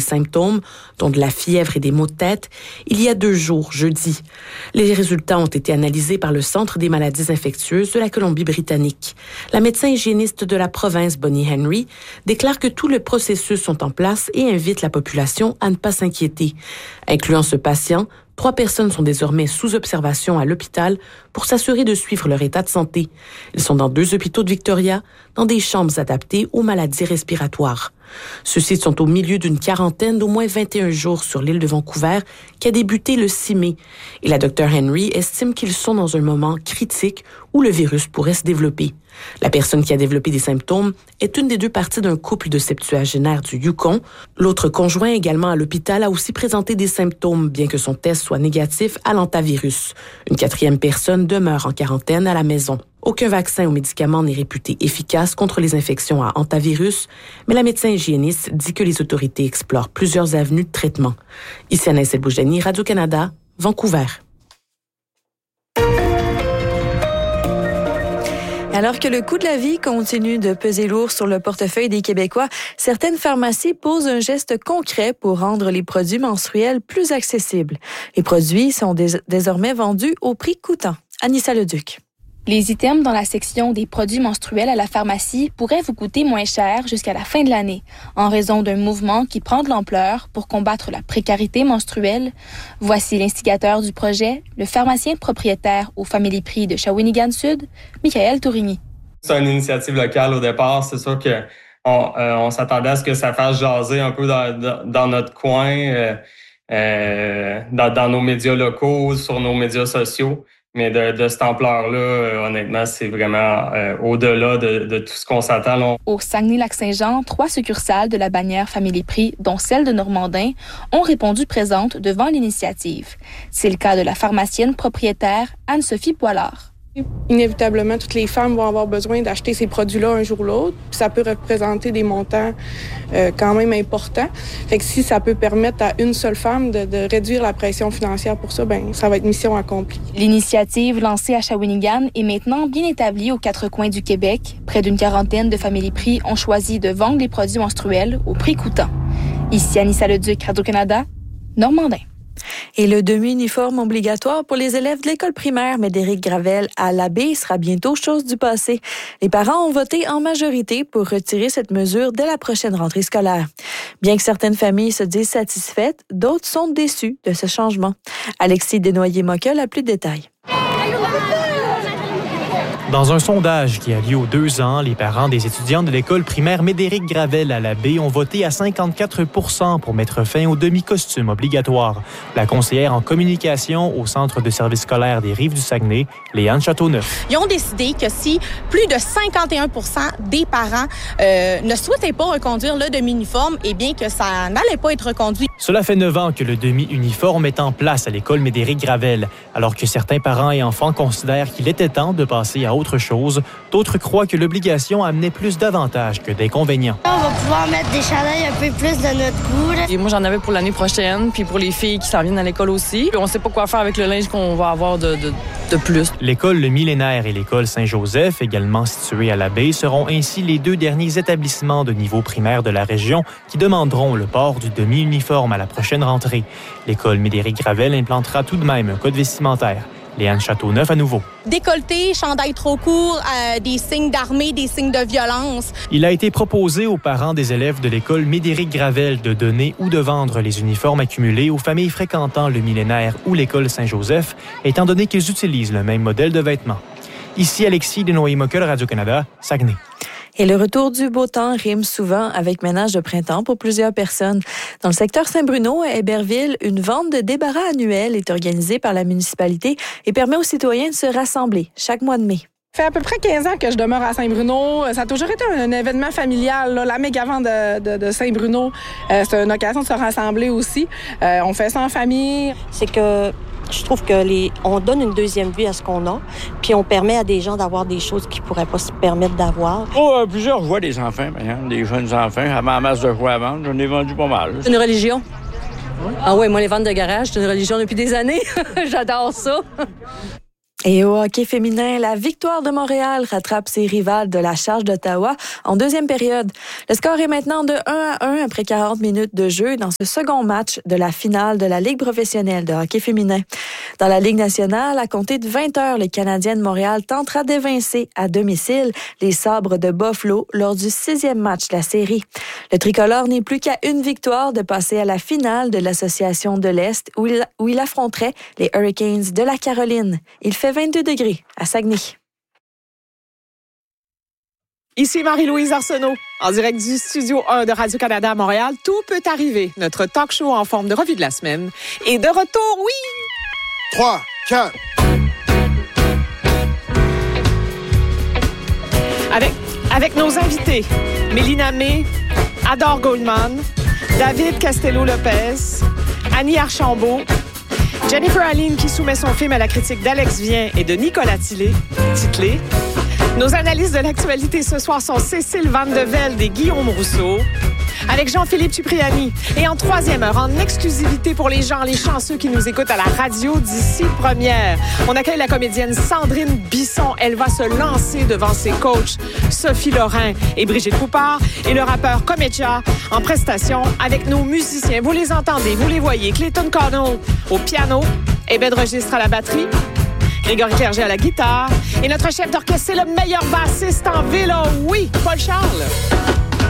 symptômes, dont de la fièvre et des maux de tête, il y a 2 jours, jeudi. Les résultats ont été analysés par le Centre des maladies infectieuses de la Colombie-Britannique. La médecin hygiéniste de la province, Bonnie Henry, déclare que tout le processus sont en place et invite la population à ne pas s'inquiéter. Incluant ce patient, 3 personnes sont désormais sous observation à l'hôpital pour s'assurer de suivre leur état de santé. Ils sont dans 2 hôpitaux de Victoria, dans des chambres adaptées aux maladies respiratoires. Ceux-ci sont au milieu d'une quarantaine d'au moins 21 jours sur l'île de Vancouver qui a débuté le 6 mai. Et la Dr Henry estime qu'ils sont dans un moment critique où le virus pourrait se développer. La personne qui a développé des symptômes est une des 2 parties d'un couple de septuagénaires du Yukon. L'autre conjoint, également à l'hôpital, a aussi présenté des symptômes, bien que son test soit négatif à l'hantavirus. Une 4e personne demeure en quarantaine à la maison. Aucun vaccin ou médicament n'est réputé efficace contre les infections à hantavirus, mais la médecin hygiéniste dit que les autorités explorent plusieurs avenues de traitement. Ici Anaïs El-Boujani, Radio-Canada, Vancouver. Alors que le coût de la vie continue de peser lourd sur le portefeuille des Québécois, certaines pharmacies posent un geste concret pour rendre les produits menstruels plus accessibles. Les produits sont désormais vendus au prix coûtant. Anissa Leduc. Les items dans la section des produits menstruels à la pharmacie pourraient vous coûter moins cher jusqu'à la fin de l'année, en raison d'un mouvement qui prend de l'ampleur pour combattre la précarité menstruelle. Voici l'instigateur du projet, le pharmacien propriétaire au Family Prix de Shawinigan-Sud, Michael Tourigny. C'est une initiative locale au départ. C'est sûr qu'on s'attendait à ce que ça fasse jaser un peu dans notre coin, dans nos médias locaux, sur nos médias sociaux. Mais de cette ampleur-là, honnêtement, c'est vraiment au-delà de tout ce qu'on s'attend. Là. Au Saguenay-Lac-Saint-Jean, 3 succursales de la bannière Family Prix, dont celle de Normandin, ont répondu présentes devant l'initiative. C'est le cas de la pharmacienne propriétaire Anne-Sophie Poilard. Inévitablement, toutes les femmes vont avoir besoin d'acheter ces produits-là un jour ou l'autre. Puis ça peut représenter des montants quand même importants. Fait que si ça peut permettre à une seule femme de réduire la pression financière pour ça, ben ça va être mission accomplie. L'initiative lancée à Shawinigan est maintenant bien établie aux 4 coins du Québec. Près d'une quarantaine de Family Prix ont choisi de vendre les produits menstruels au prix coûtant. Ici Anissa Leduc, Radio-Canada, Normandin. Et le demi-uniforme obligatoire pour les élèves de l'école primaire Médéric Gravel à l'Abbé sera bientôt chose du passé. Les parents ont voté en majorité pour retirer cette mesure dès la prochaine rentrée scolaire. Bien que certaines familles se disent satisfaites, d'autres sont déçues de ce changement. Alexis Desnoyers-Mockel a plus de détails. Dans un sondage qui a lieu aux 2 ans, les parents des étudiants de l'école primaire Médéric Gravel à l'Abbé ont voté à 54 % pour mettre fin au demi-costume obligatoire. La conseillère en communication au Centre de service scolaire des Rives-du-Saguenay, Léane Châteauneuf. Ils ont décidé que si plus de 51 % des parents ne souhaitaient pas reconduire le demi-uniforme, eh bien que ça n'allait pas être reconduit. Cela fait 9 ans que le demi-uniforme est en place à l'école Médéric Gravel. Alors que certains parents et enfants considèrent qu'il était temps de passer à autre chose, d'autres croient que l'obligation amenait plus d'avantages que d'inconvénients. On va pouvoir mettre des chandails un peu plus de notre goût. Là. Et moi, j'en avais pour l'année prochaine, puis pour les filles qui s'en viennent à l'école aussi. Puis on sait pas quoi faire avec le linge qu'on va avoir de plus. L'école Le Millénaire et l'école Saint-Joseph, également situées à l'Abbé, seront ainsi les 2 derniers établissements de niveau primaire de la région qui demanderont le port du demi-uniforme à la prochaine rentrée. L'école Médéric Gravel implantera tout de même un code vestimentaire. Léane Châteauneuf à nouveau. Décolleté, chandail trop court, des signes d'armée, des signes de violence. Il a été proposé aux parents des élèves de l'école Médéric Gravel de donner ou de vendre les uniformes accumulés aux familles fréquentant le Millénaire ou l'école Saint-Joseph, étant donné qu'ils utilisent le même modèle de vêtements. Ici Alexis Desnoyers-Mockel, Radio-Canada, Saguenay. Et le retour du beau temps rime souvent avec ménage de printemps pour plusieurs personnes. Dans le secteur Saint-Bruno, à Héberville, une vente de débarras annuelle est organisée par la municipalité et permet aux citoyens de se rassembler chaque mois de mai. Ça fait à peu près 15 ans que je demeure à Saint-Bruno. Ça a toujours été un événement familial. Là. La méga-vente de Saint-Bruno, c'est une occasion de se rassembler aussi. On fait ça en famille. C'est que je trouve que on donne une deuxième vie à ce qu'on a, puis on permet à des gens d'avoir des choses qu'ils ne pourraient pas se permettre d'avoir. Plusieurs jouets des enfants, des jeunes enfants. Avant la masse de jouets à vendre, j'en ai vendu pas mal. C'est une religion. Ah ouais, moi, les ventes de garage, c'est une religion depuis des années. J'adore ça. Et au hockey féminin, la Victoire de Montréal rattrape ses rivales de la Charge d'Ottawa en deuxième période. Le score est maintenant de 1-1 après 40 minutes de jeu dans ce second match de la finale de la Ligue professionnelle de hockey féminin. Dans la Ligue nationale, à compter de 20h, les Canadiens de Montréal tentera d'évincer à domicile les Sabres de Buffalo lors du 6e match de la série. Le tricolore n'est plus qu'à une victoire de passer à la finale de l'Association de l'Est où il affronterait les Hurricanes de la Caroline. Il fait 22 degrés à Saguenay. Ici Marie-Louise Arsenault, en direct du Studio 1 de Radio-Canada à Montréal. Tout peut arriver. Notre talk show en forme de revue de la semaine. Et de retour, oui! 3, 4. Avec nos invités, Mélina May, Adore Goldman, David Castello-Lopez, Annie Archambault, Jennifer Aline qui soumet son film à la critique d'Alex Vien et de Nicolas Titlé. Nos analyses de l'actualité ce soir sont Cécile Van de Velde et Guillaume Rousseau, avec Jean-Philippe Cipriani. Et en troisième heure, en exclusivité pour les gens, les chanceux qui nous écoutent à la radio d'ici première, on accueille la comédienne Sandrine Bisson. Elle va se lancer devant ses coachs Sophie Lorrain et Brigitte Poupard et le rappeur Comedia en prestation avec nos musiciens. Vous les entendez, vous les voyez. Clayton Connell au piano et Ben Registre à la batterie. Grégory Clerget à la guitare. Et notre chef d'orchestre, c'est le meilleur bassiste en ville. Oui, Paul Charles.